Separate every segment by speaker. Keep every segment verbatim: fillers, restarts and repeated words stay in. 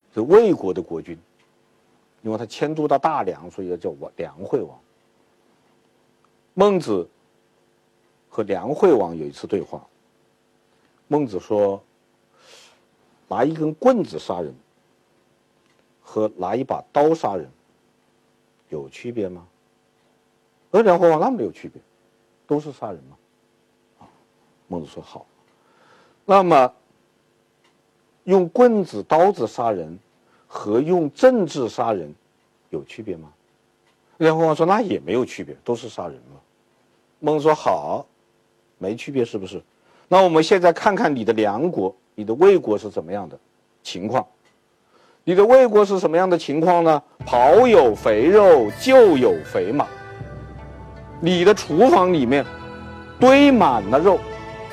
Speaker 1: 是魏国的国君，因为他迁都到大梁，所以要叫梁惠王。孟子和梁惠王有一次对话，孟子说，拿一根棍子杀人和拿一把刀杀人有区别吗？而梁惠王那么没有区别，都是杀人嘛。啊，孟子说好。那么用棍子刀子杀人和用政治杀人有区别吗？梁惠王说那也没有区别，都是杀人嘛。孟子说好，没区别是不是？那我们现在看看你的梁国，你的魏国是怎么样的情况？你的魏国是什么样的情况呢？庖有肥肉，厩有肥马。你的厨房里面堆满了肉，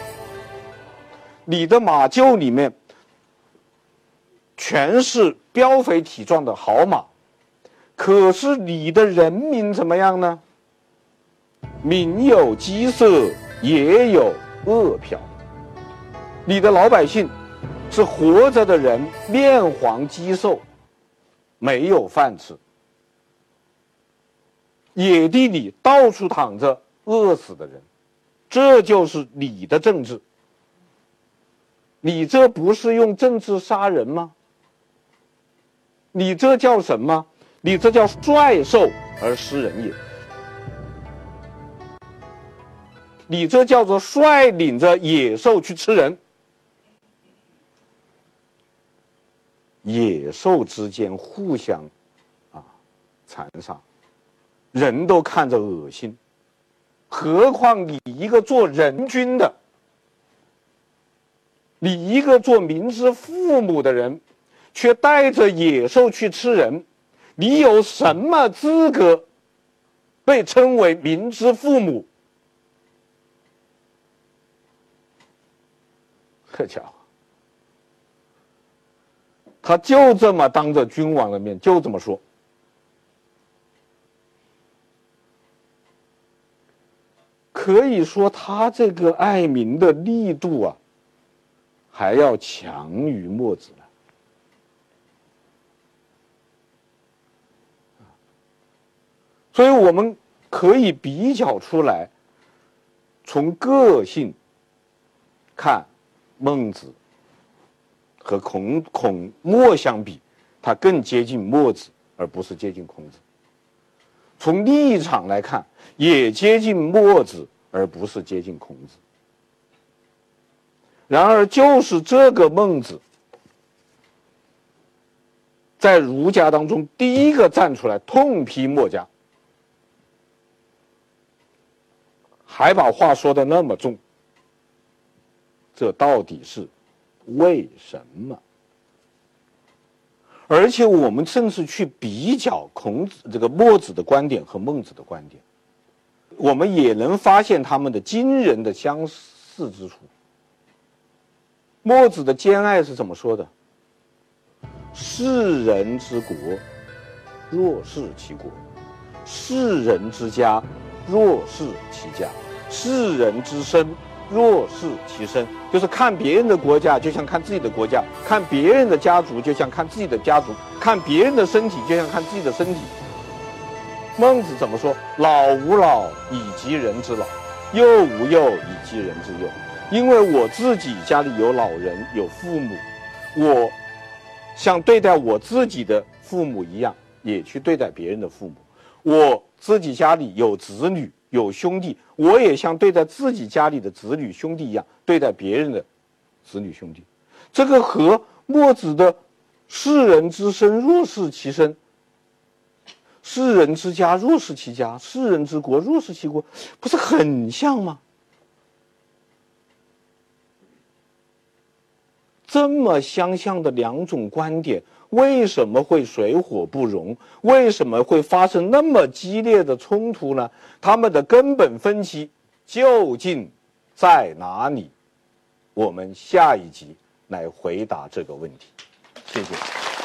Speaker 1: 你的马厩里面全是膘肥体壮的好马，可是你的人民怎么样呢？民有饥色，也有饿殍。你的老百姓是活着的人，面黄肌瘦，没有饭吃。野地里到处躺着饿死的人，这就是你的政治。你这不是用政治杀人吗？你这叫什么？你这叫率兽而食人也。你这叫做率领着野兽去吃人。野兽之间互相啊残杀，人都看着恶心，何况你一个做人君的，你一个做民之父母的人，却带着野兽去吃人，你有什么资格被称为民之父母？这家伙，他就这么当着君王的面就这么说。可以说他这个爱民的力度啊，还要强于墨子呢。所以我们可以比较出来，从个性看孟子和孔孔墨相比，他更接近墨子，而不是接近孔子。从立场来看，也接近墨子，而不是接近孔子。然而，就是这个孟子，在儒家当中第一个站出来痛批墨家，还把话说得那么重，这到底是为什么？而且我们甚至去比较孔子这个墨子的观点和孟子的观点，我们也能发现他们的惊人的相似之处。墨子的兼爱是怎么说的？世人之国，若是其国；世人之家，若是其家；世人之身，若是其身。就是看别人的国家就像看自己的国家，看别人的家族就像看自己的家族，看别人的身体就像看自己的身体。孟子怎么说？老吾老以及人之老，幼吾幼以及人之幼。因为我自己家里有老人有父母，我像对待我自己的父母一样，也去对待别人的父母。我自己家里有子女有兄弟，我也像对待自己家里的子女兄弟一样对待别人的子女兄弟。这个和墨子的世人之身若是其身，世人之家若是其家，世人之国若是其国，不是很像吗？这么相像的两种观点，为什么会水火不容？为什么会发生那么激烈的冲突呢？他们的根本分歧究竟在哪里？我们下一集来回答这个问题。谢谢。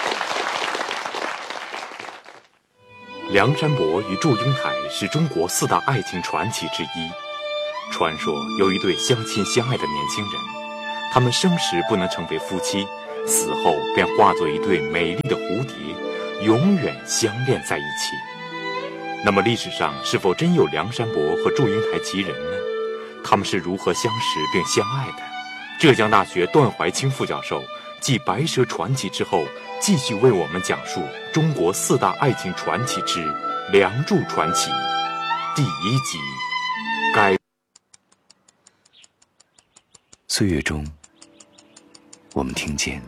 Speaker 2: 梁山伯与祝英台是中国四大爱情传奇之一。传说有一对相亲相爱的年轻人，他们生时不能成为夫妻， 死后便化作一对美丽的蝴蝶，永远相恋在一起。那么历史上是否真有梁山伯和祝英台奇人呢？他们是如何相识并相爱的？浙江大学段怀清副教授继《白蛇传奇》之后，继续为我们讲述中国四大爱情传奇之《梁祝传奇》第一集。该
Speaker 3: 岁月中，我们听见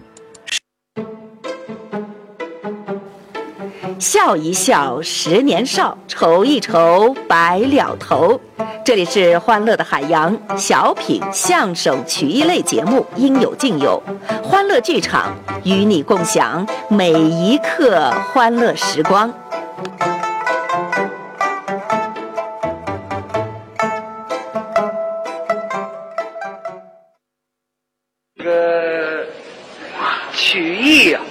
Speaker 4: 笑一笑，十年少；愁一愁，白了头。这里是欢乐的海洋小品、相声、曲艺类节目，应有尽有。欢乐剧场与你共享每一刻欢乐时光。
Speaker 5: 这个曲艺呀、啊。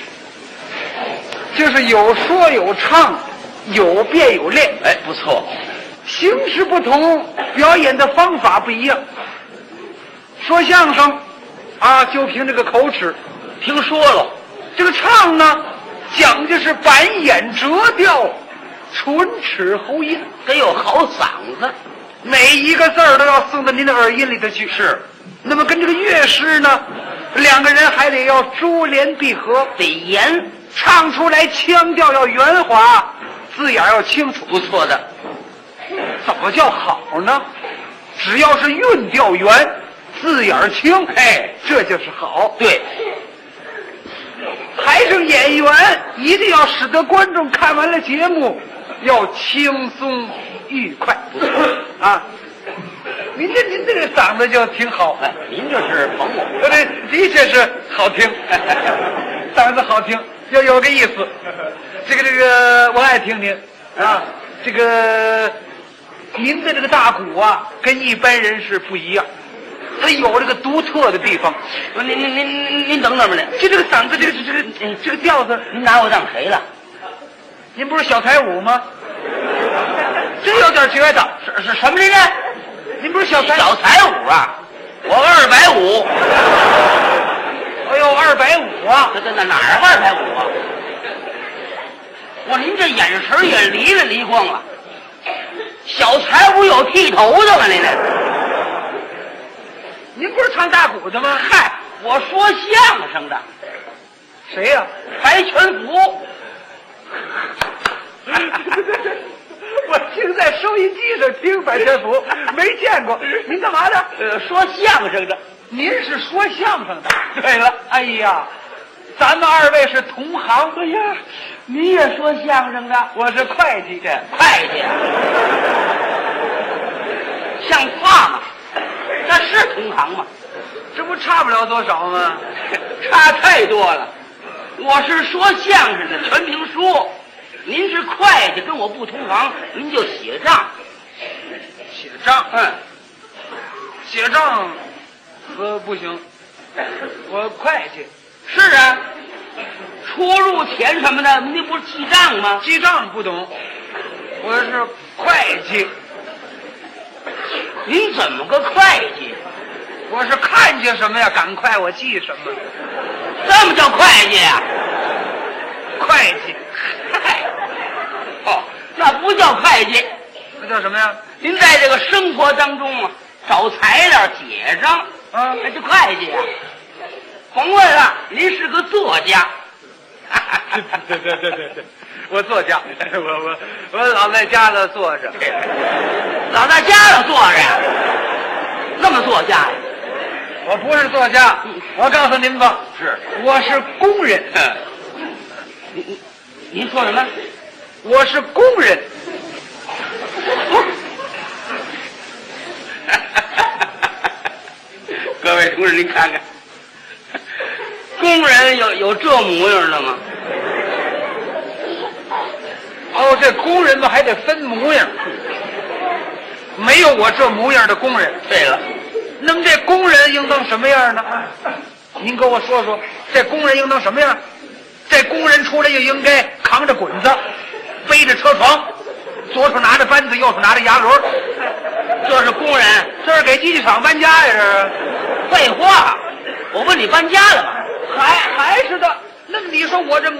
Speaker 5: 就是有说有唱，有变有练。
Speaker 6: 哎，不错，
Speaker 5: 形式不同，表演的方法不一样。说相声啊，就凭这个口齿，
Speaker 6: 听说了。
Speaker 5: 这个唱呢，讲究是板眼折调，唇齿喉音，
Speaker 6: 得有好嗓子，
Speaker 5: 每一个字儿都要送到您的耳音里头去。
Speaker 6: 是。
Speaker 5: 那么跟这个乐师呢，两个人还得要珠联璧合，
Speaker 6: 得严。
Speaker 5: 唱出来腔调要圆滑，字眼要清楚。
Speaker 6: 不错的。
Speaker 5: 怎么叫好呢？只要是韵调圆，字眼清，哎，这就是好。
Speaker 6: 对。
Speaker 5: 台上演员一定要使得观众看完了节目要轻松愉快。
Speaker 6: 不错
Speaker 5: 啊，您这您这个嗓子就挺好。
Speaker 6: 哎，您这是捧我。
Speaker 5: 这的确是好听，嗓子好听。要有个意思，这个这个我爱听您啊，这个您的这个大鼓啊，跟一般人是不一样，它有这个独特的地方。
Speaker 6: 您您您您您等等吧，您
Speaker 5: 就这个嗓子，这个这个这个调子，
Speaker 6: 您拿我当谁了？
Speaker 5: 您不是小才舞吗？真有点觉得
Speaker 6: 是是什么人呢？
Speaker 5: 您不是小才
Speaker 6: 小才舞啊？我二百五。
Speaker 5: 哎呦，二百五啊！
Speaker 6: 这这那哪儿二百五啊？我您这眼神也离了离光了。小才舞有剃头的吗？您这？
Speaker 5: 您不是唱大鼓的吗？
Speaker 6: 嗨，我说相声的。
Speaker 5: 谁呀、啊？
Speaker 6: 白全福。
Speaker 5: 我听在收音机上听白全福，没见过。您干嘛的？
Speaker 6: 呃，说相声的。
Speaker 5: 您是说相声的。对了，哎呀，咱们二位是同行。
Speaker 6: 哎呀，你也说相声的？
Speaker 5: 我是会计的。
Speaker 6: 会计，像话吗？那是同行吗？
Speaker 5: 这不差不了多少吗？
Speaker 6: 差太多了。我是说相声的，全凭说。您是会计，跟我不同行，您就写账。
Speaker 5: 写账？
Speaker 6: 嗯，
Speaker 5: 写账。呃，不行，我会计。
Speaker 6: 是啊，出入钱什么的，那不是记账吗？
Speaker 5: 记账不懂，我是会计。
Speaker 6: 您怎么个会计？
Speaker 5: 我是看见什么呀，赶快我记什么。
Speaker 6: 这么叫会计呀、啊？
Speaker 5: 会计。
Speaker 6: 嗨，哦，那不叫会计，
Speaker 5: 那叫什么呀？
Speaker 6: 您在这个生活当中啊，找材料写上。
Speaker 5: 啊，
Speaker 6: 那就会计啊！甭问了，您是个作家。
Speaker 5: 对对对对对，我作家，我我我老在家里坐着，
Speaker 6: 老在家里坐着呀？那么作家呀？
Speaker 5: 我不是作家，我告诉您吧，
Speaker 6: 是，
Speaker 5: 我是工人。
Speaker 6: 您您您说什么？
Speaker 5: 我是工人。
Speaker 6: 各位同志，您看看，工人有有这模样的吗？
Speaker 5: 哦，这工人们还得分模样，没有我这模样的工人。
Speaker 6: 对了，
Speaker 5: 那么这工人应当什么样呢？您跟我说说，这工人应当什么样？这工人出来就应该扛着滚子，背着车床，左手拿着扳子，右手拿着牙轮。
Speaker 6: 这是工人，
Speaker 5: 这是给机器厂搬家呀！这是。
Speaker 6: 废话，我问你搬家了吗？
Speaker 5: 还还是的。那你说我这